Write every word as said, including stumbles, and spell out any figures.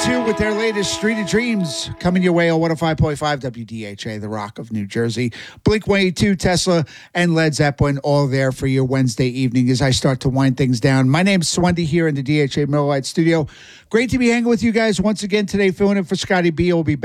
two with their latest Street of Dreams coming your way on one oh five point five W D H A, the Rock of New Jersey. Blink one eighty-two, Tesla, and Led Zeppelin all there for your Wednesday evening as I start to wind things down. My name's Swendy here in the D H A Miller Lite studio. Great to be hanging with you guys once again today, filling in for Scotty B. We'll be back